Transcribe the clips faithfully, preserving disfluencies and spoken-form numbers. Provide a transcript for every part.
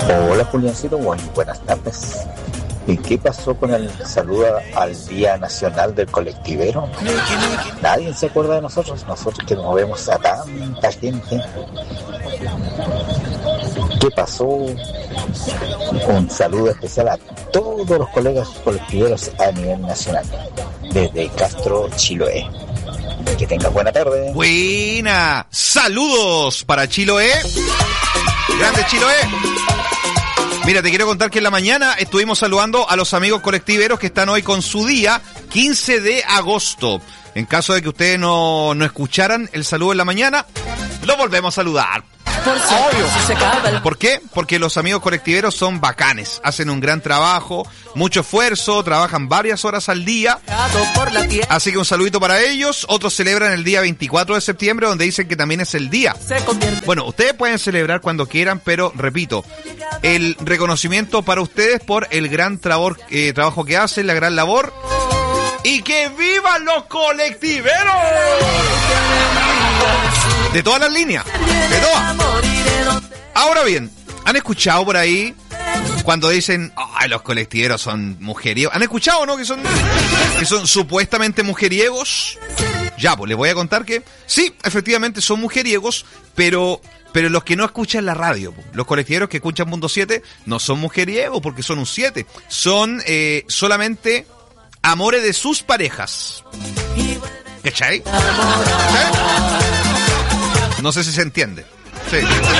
Hola Juliancito, muy buenas tardes. ¿Y qué pasó con el saludo al Día Nacional del Colectivero? Nadie se acuerda de nosotros, nosotros que movemos a tanta gente. ¿Qué pasó? Un saludo especial a todos los colegas colectiveros a nivel nacional, desde Castro, Chiloé. Que tengas buena tarde. Buena. Saludos para Chiloé. Grande Chiloé. Mira, te quiero contar que en la mañana estuvimos saludando a los amigos colectiveros que están hoy con su día, quince de agosto. En caso de que ustedes no, no escucharan el saludo en la mañana, lo volvemos a saludar. Por Obvio. ¿Por qué? Porque los amigos colectiveros son bacanes, hacen un gran trabajo, mucho esfuerzo, trabajan varias horas al día. Así que un saludito para ellos. Otros celebran el día veinticuatro de septiembre, donde dicen que también es el día. Bueno, ustedes pueden celebrar cuando quieran, pero repito, el reconocimiento para ustedes por el gran trabor, eh, trabajo que hacen, la gran labor. ¡Y que vivan los colectiveros! De todas las líneas, de todas. Ahora bien, ¿han escuchado por ahí cuando dicen, ay, los colectiveros son mujeriegos? ¿Han escuchado, no? Que son, que son supuestamente mujeriegos. Ya, pues les voy a contar que sí, efectivamente son mujeriegos, pero... Pero los que no escuchan la radio, los colectiveros que escuchan Mundo siete, no son mujeriegos porque son un siete. Son eh, solamente amores de sus parejas. ¿Cachai? ¿Cachai? No sé si se entiende. Sí.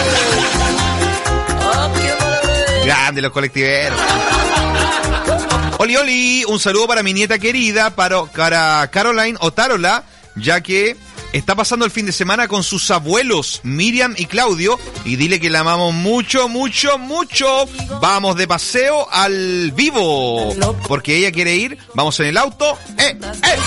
Grande los colectiveros. Oli, oli, un saludo para mi nieta querida, para, para Caroline Otárola, ya que está pasando el fin de semana con sus abuelos, Miriam y Claudio, y dile que la amamos mucho, mucho, mucho. Vamos de paseo al vivo, porque ella quiere ir, vamos en el auto. ¡Eh, eh! ¡Eh,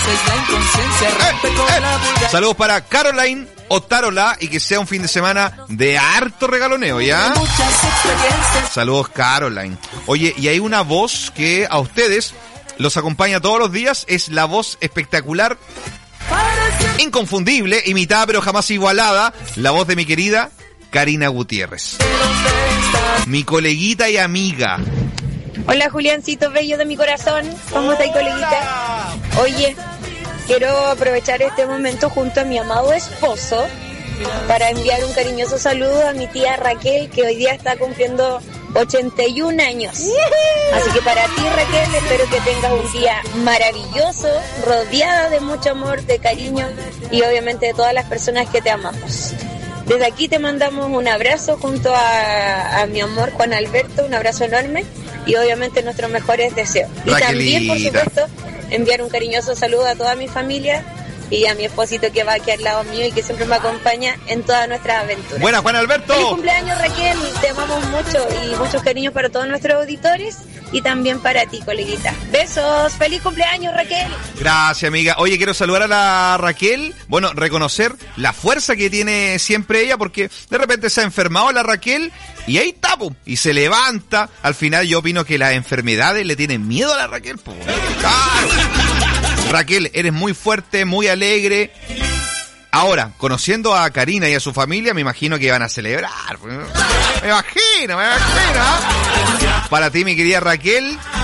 eh! Saludos para Caroline Otárola y que sea un fin de semana de harto regaloneo, ¿ya? Saludos, Caroline. Oye, y hay una voz que a ustedes los acompaña todos los días, es la voz espectacular, inconfundible, imitada pero jamás igualada, la voz de mi querida Karina Gutiérrez, mi coleguita y amiga. Hola Juliancito bello de mi corazón, ¿cómo estás, coleguita? Oye, quiero aprovechar este momento junto a mi amado esposo para enviar un cariñoso saludo a mi tía Raquel, que hoy día está cumpliendo ochenta y un años. Así que para ti, Raquel, espero que tengas un día maravilloso, rodeada de mucho amor, de cariño y obviamente de todas las personas que te amamos. Desde aquí te mandamos un abrazo junto a, a mi amor Juan Alberto, un abrazo enorme y obviamente nuestros mejores deseos. Y Raquelita. También, por supuesto, enviar un cariñoso saludo a toda mi familia y a mi esposito que va aquí al lado mío y que siempre me acompaña en todas nuestras aventuras. Buena, Juan Alberto. Feliz cumpleaños, Raquel, te amamos mucho y muchos cariños para todos nuestros auditores y también para ti, coleguita. Besos, feliz cumpleaños, Raquel. Gracias, amiga. Oye, quiero saludar a la Raquel, bueno, reconocer la fuerza que tiene siempre ella, porque de repente se ha enfermado la Raquel y ahí está, po, y se levanta. Al final yo opino que las enfermedades le tienen miedo a la Raquel, po. Claro. Raquel, eres muy fuerte, muy alegre. Ahora, conociendo a Karina y a su familia, me imagino que van a celebrar. Me imagino, me imagino. Para ti, mi querida Raquel,